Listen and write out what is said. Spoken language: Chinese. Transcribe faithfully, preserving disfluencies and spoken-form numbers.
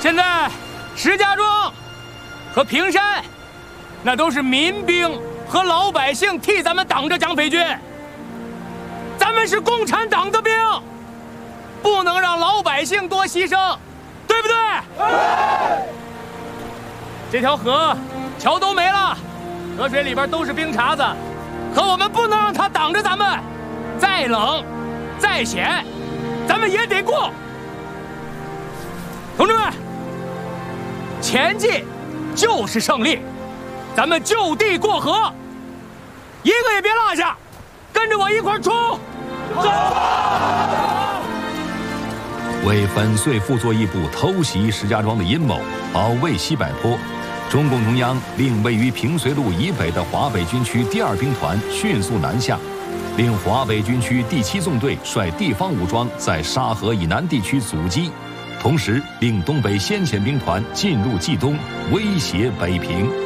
现在石家庄和平山，那都是民兵和老百姓替咱们挡着蒋匪军。咱们是共产党的兵，不能让老百姓多牺牲，对不对？这条河桥都没了，河水里边都是冰碴子，可我们不能让它挡着咱们。再冷，再险，咱们也得过。同志们，前进就是胜利，咱们就地过河，一个也别落下，跟着我一块儿冲！走！ 为粉碎傅作义部偷袭石家庄的阴谋，保卫西柏坡，中共中央令位于平绥路以北的华北军区第二兵团迅速南下，令华北军区第七纵队率地方武装在沙河以南地区阻击，同时令东北先遣兵团进入冀东，威胁北平。